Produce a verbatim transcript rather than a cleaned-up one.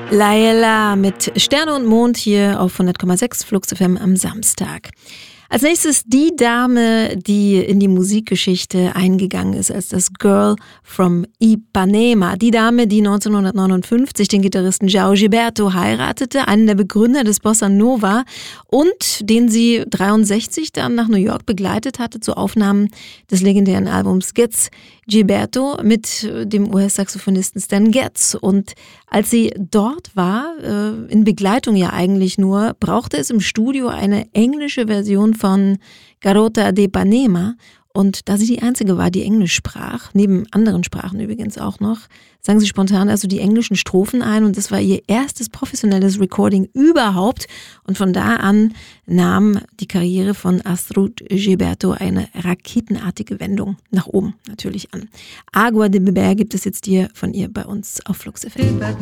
Laela mit Sterne und Mond hier auf hundert Komma sechs Flux F M am Samstag. Als nächstes die Dame, die in die Musikgeschichte eingegangen ist als das Girl from Ipanema. Die Dame, die neunzehnhundertneunundfünfzig den Gitarristen João Gilberto heiratete, einen der Begründer des Bossa Nova und den sie dreiundsechzig dann nach New York begleitet hatte zu Aufnahmen des legendären Albums Gets Gilberto mit dem U S-Saxophonisten Stan Getz. Und als sie dort war, in Begleitung ja eigentlich nur, brauchte es im Studio eine englische Version von Garota de Ipanema. Und da sie die einzige war, die Englisch sprach, neben anderen Sprachen übrigens auch noch, sang sie spontan also die englischen Strophen ein und das war ihr erstes professionelles Recording überhaupt. Und von da an nahm die Karriere von Astrud Gilberto eine raketenartige Wendung nach oben natürlich an. Agua de Beber gibt es jetzt hier von ihr bei uns auf Flux F M.